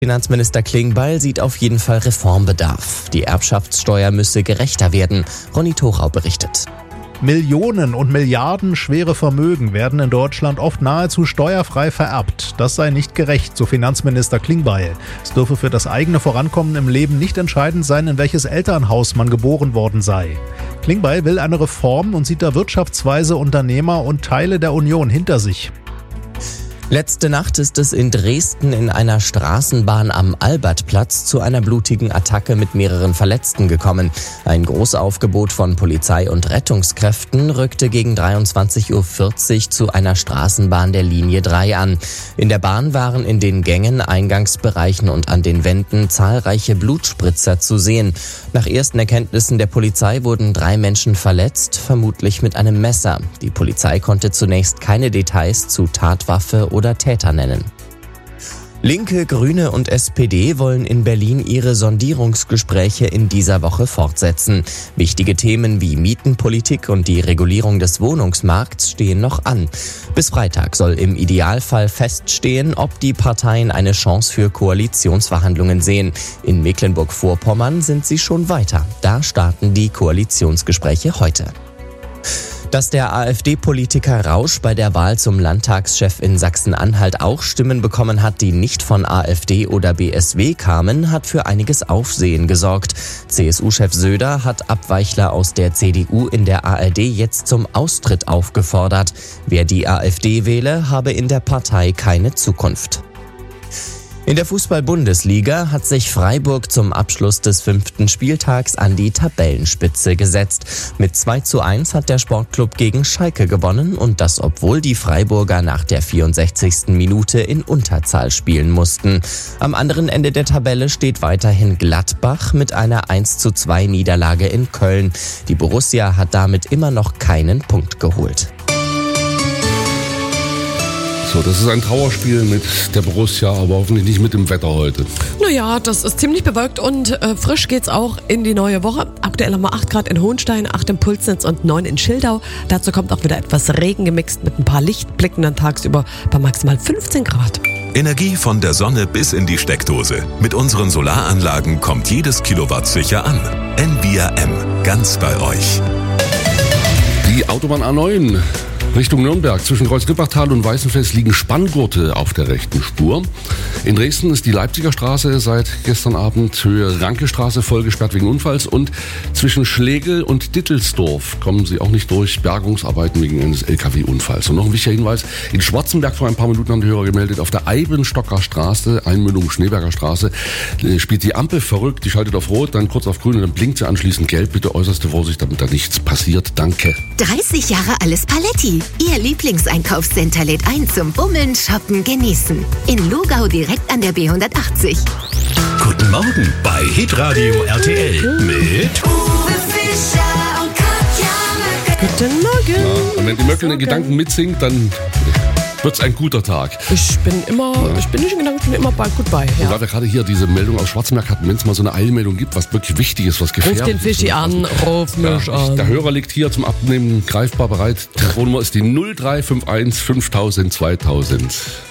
Finanzminister Klingbeil sieht auf jeden Fall Reformbedarf. Die Erbschaftssteuer müsse gerechter werden. Ronny Thorau berichtet. Millionen und Milliarden schwere Vermögen werden in Deutschland oft nahezu steuerfrei vererbt. Das sei nicht gerecht, so Finanzminister Klingbeil. Es dürfe für das eigene Vorankommen im Leben nicht entscheidend sein, in welches Elternhaus man geboren worden sei. Klingbeil will eine Reform und sieht da wirtschaftsweise Unternehmer und Teile der Union hinter sich. Letzte Nacht ist es in Dresden in einer Straßenbahn am Albertplatz zu einer blutigen Attacke mit mehreren Verletzten gekommen. Ein Großaufgebot von Polizei und Rettungskräften rückte gegen 23:40 Uhr zu einer Straßenbahn der Linie 3 an. In der Bahn waren in den Gängen, Eingangsbereichen und an den Wänden zahlreiche Blutspritzer zu sehen. Nach ersten Erkenntnissen der Polizei wurden 3 Menschen verletzt, vermutlich mit einem Messer. Die Polizei konnte zunächst keine Details zu Tatwaffe oder Täter nennen. Linke, Grüne und SPD wollen in Berlin ihre Sondierungsgespräche in dieser Woche fortsetzen. Wichtige Themen wie Mietenpolitik und die Regulierung des Wohnungsmarkts stehen noch an. Bis Freitag soll im Idealfall feststehen, ob die Parteien eine Chance für Koalitionsverhandlungen sehen. In Mecklenburg-Vorpommern sind sie schon weiter. Da starten die Koalitionsgespräche heute. Dass der AfD-Politiker Rausch bei der Wahl zum Landtagschef in Sachsen-Anhalt auch Stimmen bekommen hat, die nicht von AfD oder BSW kamen, hat für einiges Aufsehen gesorgt. CSU-Chef Söder hat Abweichler aus der CDU in der ARD jetzt zum Austritt aufgefordert. Wer die AfD wähle, habe in der Partei keine Zukunft. In der Fußball-Bundesliga hat sich Freiburg zum Abschluss des 5. Spieltags an die Tabellenspitze gesetzt. Mit 2:1 hat der Sportclub gegen Schalke gewonnen und das, obwohl die Freiburger nach der 64. Minute in Unterzahl spielen mussten. Am anderen Ende der Tabelle steht weiterhin Gladbach mit einer 1:2 Niederlage in Köln. Die Borussia hat damit immer noch keinen Punkt geholt. So, das ist ein Trauerspiel mit der Borussia, aber hoffentlich nicht mit dem Wetter heute. Naja, das ist ziemlich bewölkt und frisch geht's auch in die neue Woche. Aktuell haben wir 8 Grad in Hohenstein, 8 in Pulsnitz und 9 in Schildau. Dazu kommt auch wieder etwas Regen gemixt mit ein paar Lichtblicken dann tagsüber bei maximal 15 Grad. Energie von der Sonne bis in die Steckdose. Mit unseren Solaranlagen kommt jedes Kilowatt sicher an. Envia M, ganz bei euch. Die Autobahn A9 Richtung Nürnberg zwischen Kreuz-Lippachtal und Weißenfels liegen Spanngurte auf der rechten Spur. In Dresden ist die Leipziger Straße seit gestern Abend Höhe Rankestraße voll gesperrt wegen Unfalls und zwischen Schlegel und Dittelsdorf kommen sie auch nicht durch. Bergungsarbeiten wegen eines LKW-Unfalls. Und noch ein wichtiger Hinweis, in Schwarzenberg vor ein paar Minuten haben die Hörer gemeldet, auf der Eibenstocker Straße, Einmündung Schneeberger Straße, spielt die Ampel verrückt, die schaltet auf Rot, dann kurz auf Grün und dann blinkt sie anschließend gelb. Bitte äußerste Vorsicht, damit da nichts passiert. Danke. 30 Jahre alles Paletti. Ihr Lieblingseinkaufscenter lädt ein zum Bummeln, Shoppen, Genießen. In Lugau direkt an der B180. Guten Morgen bei Hitradio RTL mit Uwe Fischer und Katja Möckel. Guten Morgen. Ja, und wenn die Möckel den Gedanken mitsingt, dann wird's ein guter Tag. Ich bin nicht in Gedanken immer gut bei. Ja. Und weil wir gerade hier diese Meldung aus Schwarzenberg hatten, wenn es mal so eine Eilmeldung gibt, was wirklich wichtig ist, was gefährlich ist. Ruf den Fischi an, ruf mich an. Der Hörer liegt hier zum Abnehmen greifbar bereit. Die Telefonnummer ist die 0351 5000 2000.